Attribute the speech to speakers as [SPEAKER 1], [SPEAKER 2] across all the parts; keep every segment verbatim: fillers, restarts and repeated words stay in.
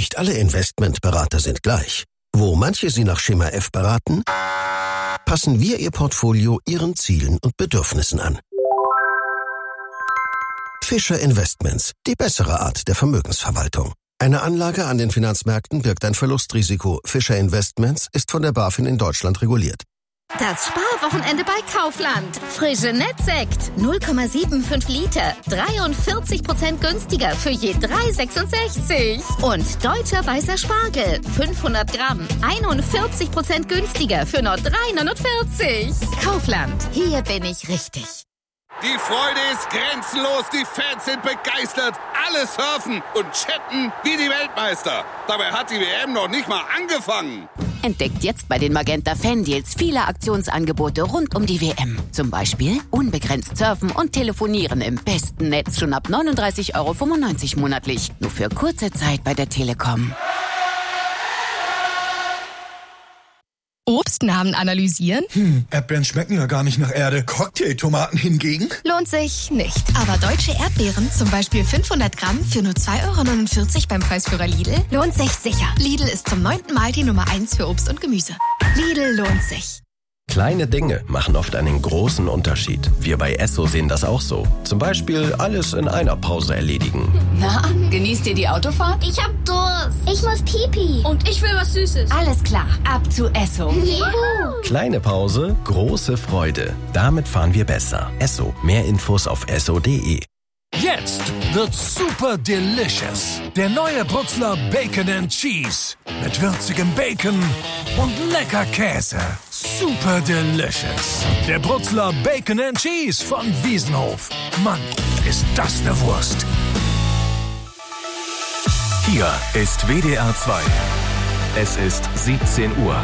[SPEAKER 1] Nicht alle Investmentberater sind gleich. Wo manche Sie nach Schema F beraten, passen wir Ihr Portfolio Ihren Zielen und Bedürfnissen an. Fischer Investments, die bessere Art der Vermögensverwaltung. Eine Anlage an den Finanzmärkten birgt ein Verlustrisiko. Fischer Investments ist von der BaFin in Deutschland reguliert.
[SPEAKER 2] Das Sparwochenende bei Kaufland. Frische Nettsekt. null Komma fünfundsiebzig Liter. dreiundvierzig Prozent günstiger für je drei Komma sechsundsechzig. Und deutscher weißer Spargel. fünfhundert Gramm. einundvierzig Prozent günstiger für nur drei Komma neunundvierzig. Kaufland. Hier bin ich richtig.
[SPEAKER 3] Die Freude ist grenzenlos, die Fans sind begeistert, alle surfen und chatten wie die Weltmeister. Dabei hat die W M noch nicht mal angefangen.
[SPEAKER 4] Entdeckt jetzt bei den Magenta Fan-Deals viele Aktionsangebote rund um die W M. Zum Beispiel unbegrenzt surfen und telefonieren im besten Netz schon ab neununddreißig Euro fünfundneunzig monatlich. Nur für kurze Zeit bei der Telekom.
[SPEAKER 5] Obstnamen analysieren?
[SPEAKER 6] Hm, Erdbeeren schmecken ja gar nicht nach Erde. Cocktailtomaten hingegen?
[SPEAKER 5] Lohnt sich nicht. Aber deutsche Erdbeeren, zum Beispiel fünfhundert Gramm für nur zwei Euro neunundvierzig beim Preisführer Lidl, lohnt sich sicher. Lidl ist zum neunten Mal die Nummer eins für Obst und Gemüse. Lidl lohnt sich.
[SPEAKER 7] Kleine Dinge machen oft einen großen Unterschied. Wir bei Esso sehen das auch so. Zum Beispiel alles in einer Pause erledigen.
[SPEAKER 4] Na, genießt ihr die Autofahrt?
[SPEAKER 8] Ich hab Durst. Ich muss Pipi.
[SPEAKER 9] Und ich will was Süßes.
[SPEAKER 4] Alles klar, ab zu Esso.
[SPEAKER 8] Juhu.
[SPEAKER 7] Kleine Pause, große Freude. Damit fahren wir besser. Esso. Mehr Infos auf esso punkt de.
[SPEAKER 10] Jetzt wird's super delicious. Der neue Brutzler Bacon and Cheese. Mit würzigem Bacon und lecker Käse. Super delicious. Der Brutzler Bacon and Cheese von Wiesenhof. Mann, ist das eine Wurst.
[SPEAKER 11] Hier ist W D R zwei. Es ist siebzehn Uhr.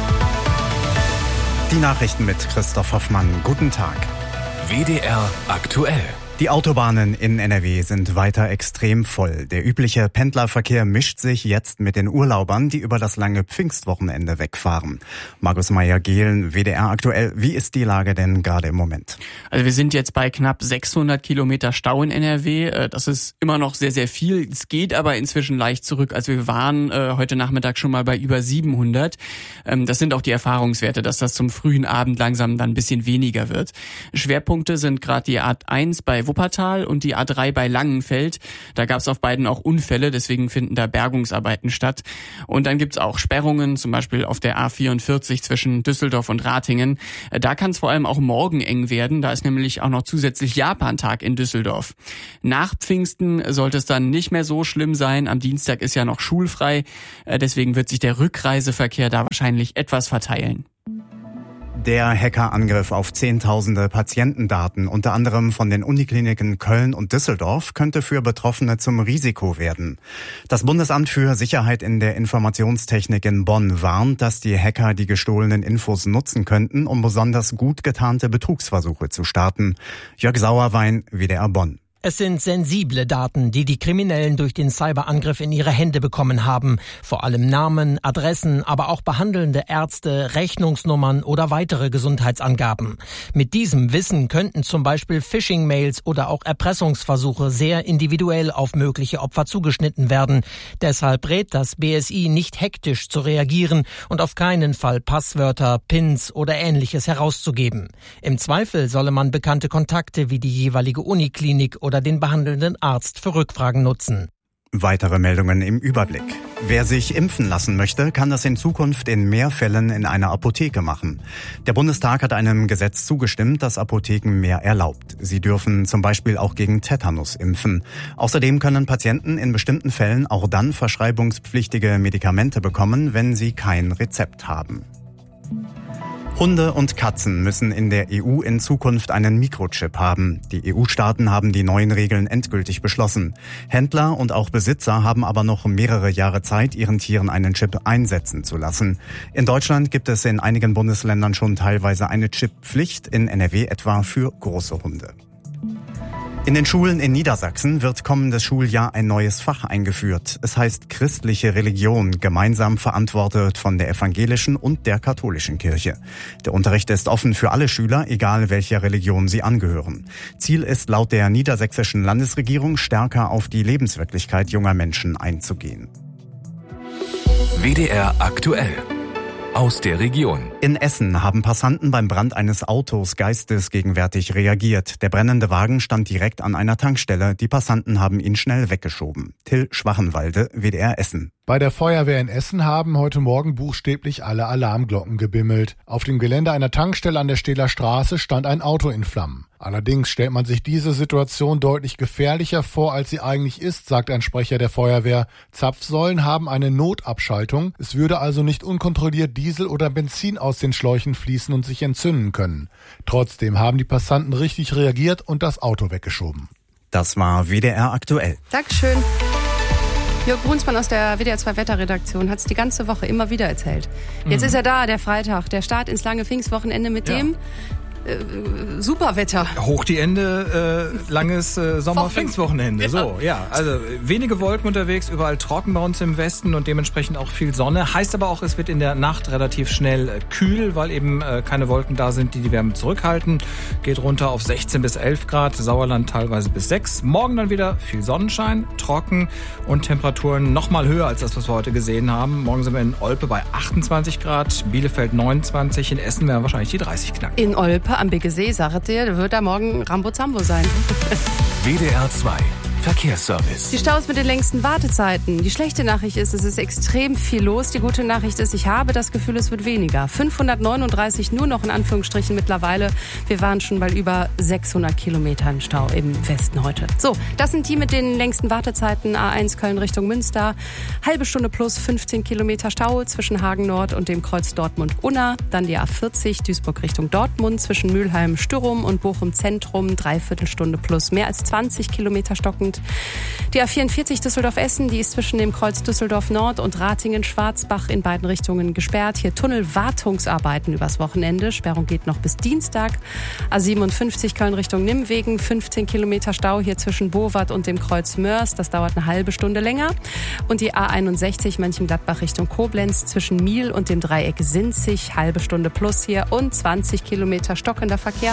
[SPEAKER 12] Die Nachrichten mit Christoph Hoffmann. Guten Tag.
[SPEAKER 11] W D R aktuell.
[SPEAKER 12] Die Autobahnen in N R W sind weiter extrem voll. Der übliche Pendlerverkehr mischt sich jetzt mit den Urlaubern, die über das lange Pfingstwochenende wegfahren. Markus Meyer-Gehlen, W D R aktuell. Wie ist die Lage denn gerade im Moment?
[SPEAKER 13] Also wir sind jetzt bei knapp sechshundert Kilometer Stau in N R W. Das ist immer noch sehr, sehr viel. Es geht aber inzwischen leicht zurück. Also wir waren äh, heute Nachmittag schon mal bei über siebenhundert. Ähm, das sind auch die Erfahrungswerte, dass das zum frühen Abend langsam dann ein bisschen weniger wird. Schwerpunkte sind gerade die A eins bei Wuppertal und die A drei bei Langenfeld. Da gab es auf beiden auch Unfälle, deswegen finden da Bergungsarbeiten statt. Und dann gibt's auch Sperrungen, zum Beispiel auf der A vierundvierzig zwischen Düsseldorf und Ratingen. Da kann es vor allem auch morgen eng werden. Da ist nämlich auch noch zusätzlich Japantag in Düsseldorf. Nach Pfingsten sollte es dann nicht mehr so schlimm sein. Am Dienstag ist ja noch schulfrei. Deswegen wird sich der Rückreiseverkehr da wahrscheinlich etwas verteilen.
[SPEAKER 12] Der Hackerangriff auf zehntausende Patientendaten, unter anderem von den Unikliniken Köln und Düsseldorf, könnte für Betroffene zum Risiko werden. Das Bundesamt für Sicherheit in der Informationstechnik in Bonn warnt, dass die Hacker die gestohlenen Infos nutzen könnten, um besonders gut getarnte Betrugsversuche zu starten. Jörg Sauerwein, W D R Bonn.
[SPEAKER 14] Es sind sensible Daten, die die Kriminellen durch den Cyberangriff in ihre Hände bekommen haben. Vor allem Namen, Adressen, aber auch behandelnde Ärzte, Rechnungsnummern oder weitere Gesundheitsangaben. Mit diesem Wissen könnten zum Beispiel Phishing-Mails oder auch Erpressungsversuche sehr individuell auf mögliche Opfer zugeschnitten werden. Deshalb rät das B S I nicht hektisch zu reagieren und auf keinen Fall Passwörter, Pins oder Ähnliches herauszugeben. Im Zweifel solle man bekannte Kontakte wie die jeweilige Uniklinik oder den behandelnden Arzt für Rückfragen nutzen.
[SPEAKER 12] Weitere Meldungen im Überblick. Wer sich impfen lassen möchte, kann das in Zukunft in mehr Fällen in einer Apotheke machen. Der Bundestag hat einem Gesetz zugestimmt, das Apotheken mehr erlaubt. Sie dürfen zum Beispiel auch gegen Tetanus impfen. Außerdem können Patienten in bestimmten Fällen auch dann verschreibungspflichtige Medikamente bekommen, wenn sie kein Rezept haben. Hunde und Katzen müssen in der E U in Zukunft einen Mikrochip haben. Die E U-Staaten haben die neuen Regeln endgültig beschlossen. Händler und auch Besitzer haben aber noch mehrere Jahre Zeit, ihren Tieren einen Chip einsetzen zu lassen. In Deutschland gibt es in einigen Bundesländern schon teilweise eine Chipppflicht, in N R W etwa für große Hunde. In den Schulen in Niedersachsen wird kommendes Schuljahr ein neues Fach eingeführt. Es heißt christliche Religion, gemeinsam verantwortet von der evangelischen und der katholischen Kirche. Der Unterricht ist offen für alle Schüler, egal welcher Religion sie angehören. Ziel ist laut der niedersächsischen Landesregierung, stärker auf die Lebenswirklichkeit junger Menschen einzugehen.
[SPEAKER 11] W D R aktuell. Aus der Region.
[SPEAKER 12] In Essen haben Passanten beim Brand eines Autos geistesgegenwärtig reagiert. Der brennende Wagen stand direkt an einer Tankstelle. Die Passanten haben ihn schnell weggeschoben. Till Schwachenwalde, W D R Essen.
[SPEAKER 9] Bei der Feuerwehr in Essen haben heute Morgen buchstäblich alle Alarmglocken gebimmelt. Auf dem Gelände einer Tankstelle an der Stehler Straße stand ein Auto in Flammen. Allerdings stellt man sich diese Situation deutlich gefährlicher vor, als sie eigentlich ist, sagt ein Sprecher der Feuerwehr. Zapfsäulen haben eine Notabschaltung. Es würde also nicht unkontrolliert Diesel oder Benzin aus den Schläuchen fließen und sich entzünden können. Trotzdem haben die Passanten richtig reagiert und das Auto weggeschoben.
[SPEAKER 12] Das war W D R aktuell.
[SPEAKER 15] Dankeschön. Jörg Brunsmann aus der W D R zwei Wetterredaktion hat es die ganze Woche immer wieder erzählt. Jetzt mhm. ist er da, der Freitag, der Start ins lange Pfingstwochenende mit ja. dem äh, Superwetter.
[SPEAKER 16] Hoch die Ende, äh, langes äh, Sommer-Pfingstwochenende. Ja. So, ja, also wenige Wolken unterwegs, überall trocken bei uns im Westen und dementsprechend auch viel Sonne. Heißt aber auch, es wird in der Nacht relativ schnell äh, kühl, weil eben äh, keine Wolken da sind, die die Wärme zurückhalten. Geht runter auf sechzehn bis elf Grad, Sauerland teilweise bis sechs. Morgen dann wieder viel Sonnenschein, trocken und Temperaturen noch mal höher als das, was wir heute gesehen haben. Morgen sind wir in Olpe bei achtundzwanzig Grad, Bielefeld neunundzwanzig, in Essen werden wahrscheinlich die dreißig knacken.
[SPEAKER 15] In Olpe am Biggesee, sagt ihr, wird da morgen Rambo-Zambo sein.
[SPEAKER 11] W D R zwei Verkehrsservice.
[SPEAKER 15] Die Staus mit den längsten Wartezeiten. Die schlechte Nachricht ist, es ist extrem viel los. Die gute Nachricht ist, ich habe das Gefühl, es wird weniger. fünfhundertneununddreißig nur noch in Anführungsstrichen mittlerweile. Wir waren schon bei über sechshundert Kilometern Stau im Westen heute. So, das sind die mit den längsten Wartezeiten. A eins Köln Richtung Münster. Halbe Stunde plus fünfzehn Kilometer Stau zwischen Hagen Nord und dem Kreuz Dortmund-Unna. Dann die A vierzig Duisburg Richtung Dortmund zwischen Mülheim-Stürum und Bochum-Zentrum. Dreiviertelstunde plus mehr als zwanzig Kilometer stockend. Die A vierundvierzig Düsseldorf-Essen, die ist zwischen dem Kreuz Düsseldorf-Nord und Ratingen-Schwarzbach in beiden Richtungen gesperrt. Hier Tunnelwartungsarbeiten übers Wochenende. Sperrung geht noch bis Dienstag. A siebenundfünfzig Köln Richtung Nimwegen, fünfzehn Kilometer Stau hier zwischen Bowat und dem Kreuz Mörs. Das dauert eine halbe Stunde länger. Und die A einundsechzig Mönchengladbach Richtung Koblenz zwischen Miel und dem Dreieck Sinzig, halbe Stunde plus hier und zwanzig Kilometer stockender Verkehr.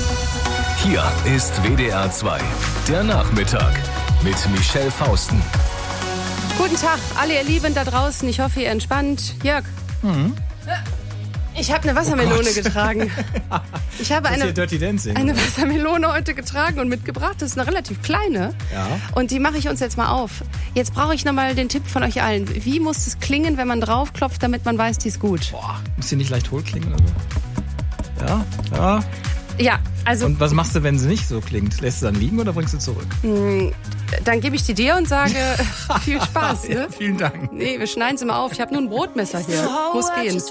[SPEAKER 11] Hier ist W D R zwei, der Nachmittag mit Michelle Fausten.
[SPEAKER 15] Guten Tag, alle ihr Lieben da draußen. Ich hoffe, ihr entspannt. Jörg. Mhm. Ich habe eine Wassermelone oh getragen. Ich habe
[SPEAKER 16] das ist
[SPEAKER 15] eine,
[SPEAKER 16] Dirty Dancing,
[SPEAKER 15] eine Wassermelone heute getragen und mitgebracht. Das ist eine relativ kleine.
[SPEAKER 16] Ja.
[SPEAKER 15] Und die mache ich uns jetzt mal auf. Jetzt brauche ich nochmal den Tipp von euch allen. Wie muss es klingen, wenn man draufklopft, damit man weiß, die ist gut?
[SPEAKER 16] Boah, muss die nicht leicht hohl klingen oder so? Ja, ja.
[SPEAKER 15] Ja, also.
[SPEAKER 16] Und was machst du, wenn sie nicht so klingt? Lässt du dann liegen oder bringst du zurück?
[SPEAKER 15] Dann gebe ich die dir und sage, viel Spaß. Ne?
[SPEAKER 16] Ja, vielen Dank.
[SPEAKER 15] Nee, wir schneiden sie mal auf. Ich habe nur ein Brotmesser hier. Muss gehen.